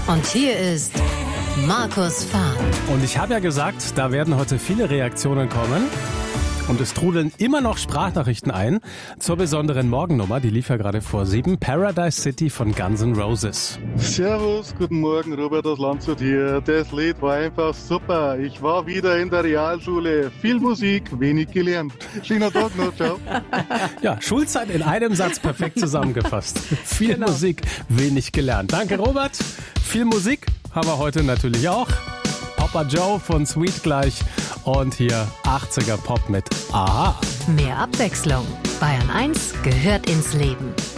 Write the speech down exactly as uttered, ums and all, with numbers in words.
Und hier ist Markus Fahr. Und ich habe ja gesagt, da werden heute viele Reaktionen kommen. Und es trudeln immer noch Sprachnachrichten ein zur besonderen Morgennummer. Die lief ja gerade vor sieben. Paradise City von Guns N' Roses. Servus, guten Morgen, Robert aus Landshut hier. Das Lied war einfach super. Ich war wieder in der Realschule. Viel Musik, wenig gelernt. Schöner Tag noch, ciao. Ja, Schulzeit in einem Satz perfekt zusammengefasst. Viel genau. Musik, wenig gelernt. Danke, Robert. Viel Musik haben wir heute natürlich auch. Papa Joe von Sweet gleich. Und hier achtziger Pop mit Aha. Mehr Abwechslung. Bayern eins gehört ins Leben.